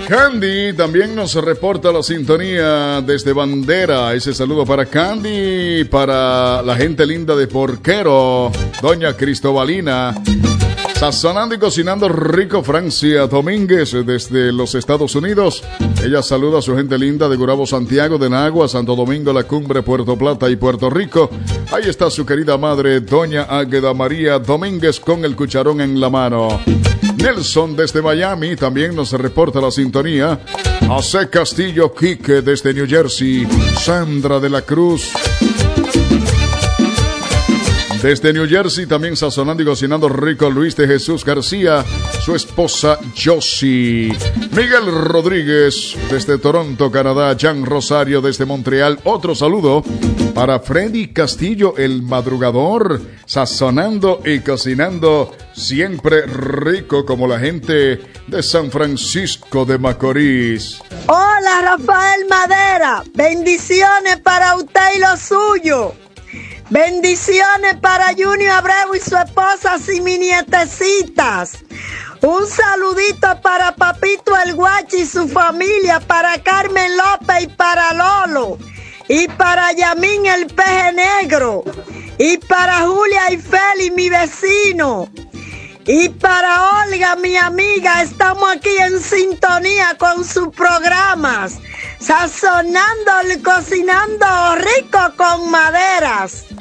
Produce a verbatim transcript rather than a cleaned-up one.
Candy también nos reporta la sintonía desde Bandera. Ese saludo para Candy, para la gente linda de Porquero, doña Cristobalina. Sazonando y cocinando rico, Francia Domínguez desde los Estados Unidos. Ella saluda a su gente linda de Gurabo, Santiago, de Nagua, Santo Domingo, La Cumbre, Puerto Plata y Puerto Rico. Ahí está su querida madre, doña Águeda María Domínguez, con el cucharón en la mano. Nelson desde Miami también nos reporta la sintonía. José Castillo Quique desde New Jersey. Sandra de la Cruz desde New Jersey, también sazonando y cocinando rico, Luis de Jesús García, su esposa Josie. Miguel Rodríguez desde Toronto, Canadá. Jan Rosario desde Montreal. Otro saludo para Freddy Castillo, el madrugador, sazonando y cocinando siempre rico como la gente de San Francisco de Macorís. Hola, Rafael Madera, bendiciones para usted y lo suyo. Bendiciones para Junior Abreu y su esposa y mis nietecitas. Un saludito para Papito el Guachi y su familia, para Carmen López y para Lolo, y para Yamín el Peje Negro, y para Julia y Félix, mi vecino, y para Olga, mi amiga. Estamos aquí en sintonía con sus programas, sazonando y cocinando rico con Maderas.